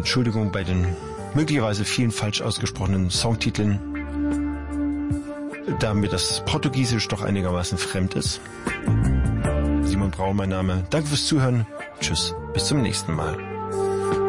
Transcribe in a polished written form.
Entschuldigung bei den möglicherweise vielen falsch ausgesprochenen Songtiteln, da mir das Portugiesisch doch einigermaßen fremd ist. Simon Brauer mein Name. Danke fürs Zuhören. Tschüss, bis zum nächsten Mal.